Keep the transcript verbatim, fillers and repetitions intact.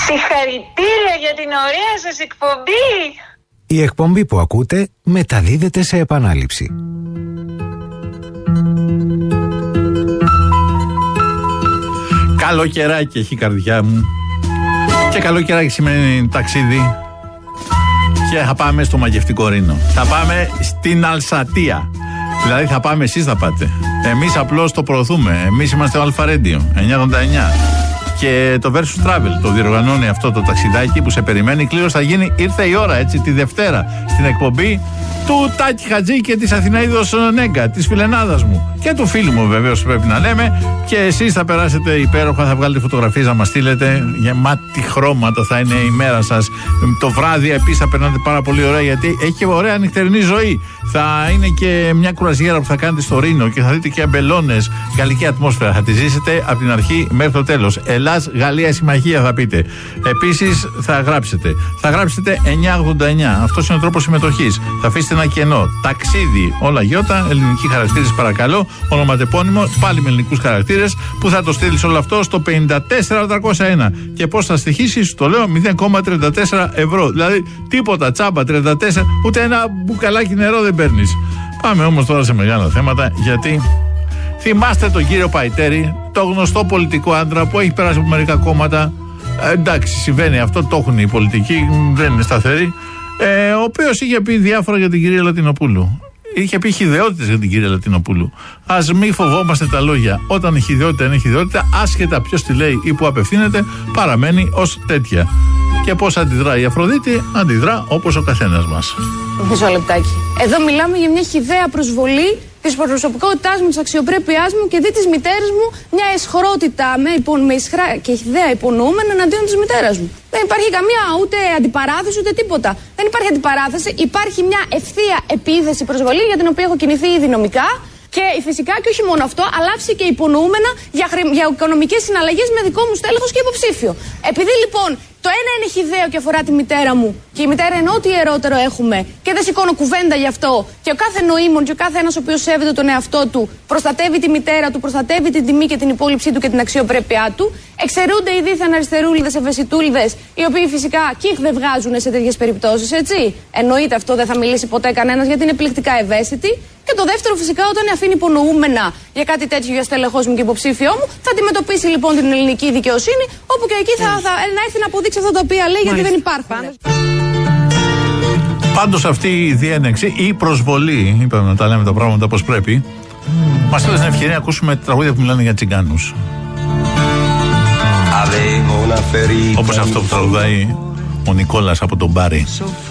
Συγχαρητήρια για την ωραία σας εκπομπή. Η εκπομπή που ακούτε μεταδίδεται σε επανάληψη. Καλοκαιράκι έχει η καρδιά μου. Και καλοκαιράκι σημαίνει ταξίδι. Και θα πάμε στο μαγευτικό Ρήνο. Θα πάμε στην Αλσατία. Δηλαδή θα πάμε, εσείς θα πάτε. Εμείς απλώς το προωθούμε. Εμείς είμαστε ο Αλφα Radio εννιακόσια ογδόντα εννιά. Και το Versus Travel το διοργανώνει αυτό το ταξιδάκι που σε περιμένει. Κλήρωση θα γίνει, ήρθε η ώρα έτσι τη Δευτέρα στην εκπομπή του Τάκη Χατζή και της Αθηναίδος Νέγκα, της φιλενάδας μου και του φίλου μου βεβαίως πρέπει να λέμε. Και εσείς θα περάσετε υπέροχα, θα βγάλετε φωτογραφίες να μας στείλετε. Γεμάτη χρώματα θα είναι η μέρα σας. Το βράδυ επίσης θα περνάτε πάρα πολύ ωραία, γιατί έχει και ωραία νυχτερινή ζωή. Θα είναι και μια κουραζιέρα που θα κάνετε στο Ρήνο και θα δείτε και αμπελώνες. Γαλλική ατμόσφαιρα. Θα τη ζήσετε από την αρχή μέχρι το τέλος. Ελλάς, Γαλλία, συμμαχία θα πείτε. Επίσης θα γράψετε. Θα γράψετε εννιακόσια ογδόντα εννιά. Αυτός είναι ο τρόπος συμμετοχής. Θα αφήσετε ένα κενό. Ταξίδι, όλα γιώτα, ελληνικοί χαρακτήρες παρακαλώ. Ονοματεπώνυμο, πάλι με ελληνικούς χαρακτήρες. Που θα το στείλεις όλο αυτό στο πενήντα τέσσερα τριακόσια ένα. Και πώς θα στοιχήσεις, το λέω, μηδέν κόμμα τριάντα τέσσερα ευρώ. Δηλαδή τίποτα, τσάμπα τριάντα τέσσερα, ούτε ένα μπουκαλάκι νερό δεν παίρνεις. Πάμε όμως τώρα σε μεγάλα θέματα, γιατί θυμάστε τον κύριο Παϊτέρη, το γνωστό πολιτικό άντρα που έχει περάσει από μερικά κόμματα. Ε, εντάξει, συμβαίνει αυτό, το έχουν οι πολιτικοί, δεν είναι σταθεροί. Ε, ο οποίος είχε πει διάφορα για την κυρία Λατινοπούλου. Είχε πει χυδαιότητες για την κυρία Λατινοπούλου. Ας μην φοβόμαστε τα λόγια. Όταν η χυδαιότητα είναι χυδαιότητα, άσχετα ποιος τη λέει ή που απευθύνεται, παραμένει ως τέτοια. Και πώς αντιδρά η Αφροδίτη, αντιδρά όπως ο καθένας μας. Μισό λεπτάκι. Εδώ μιλάμε για μια χυδαία προσβολή της προσωπικότητάς μου, της αξιοπρέπειάς μου και δι της μητέρας μου, μια αισχρότητα με, υπον, με ισχρά και χυδαία υπονοούμενα εναντίον της μητέρας μου. Δεν υπάρχει καμία ούτε αντιπαράθεση ούτε τίποτα. Δεν υπάρχει αντιπαράθεση, υπάρχει μια ευθεία επίθεση προσβολή για την οποία έχω κινηθεί ήδη νομικά. Και φυσικά και όχι μόνο αυτό, αλλά άφησε και υπονοούμενα για, χρη... για οικονομικές συναλλαγές με δικό μου στέλεχος και υποψήφιο. Επειδή λοιπόν το ένα είναι χυδαίο και αφορά τη μητέρα μου, και η μητέρα είναι ό,τι ιερότερο έχουμε, και δεν σηκώνω κουβέντα γι' αυτό, και ο κάθε νοήμων και ο κάθε ένας ο οποίος σέβεται τον εαυτό του, προστατεύει τη μητέρα του, προστατεύει την τιμή και την υπόλοιψή του και την αξιοπρέπειά του, εξαιρούνται οι δίθεν αριστερούλιδες, ευαισθητούλιδες, οι οποίοι φυσικά κύχ δεν βγάζουν σε τέτοιες περιπτώσεις, έτσι. Εννοείται αυτό, δεν θα μιλήσει ποτέ κανένας γιατί είναι πληκτικά ευαίσθητοι. Και το δεύτερο, φυσικά, όταν αφήνει υπονοούμενα για κάτι τέτοιο για στέλεχός μου και υποψήφιό μου, θα αντιμετωπίσει λοιπόν την ελληνική δικαιοσύνη, όπου και εκεί θα, θα να έρθει να αποδείξει αυτά τα οποία λέει, γιατί δεν υπάρχουν. Πάντως αυτή η διένεξη ή η προσβολή, είπαμε να τα λέμε τα πράγματα όπως πρέπει, μας έδωσε την ευκαιρία να ακούσουμε τραγούδια που μιλάνε για τσιγκάνους. Όπως αυτό που τραγουδάει ο Νικόλας από τον Μπάρι.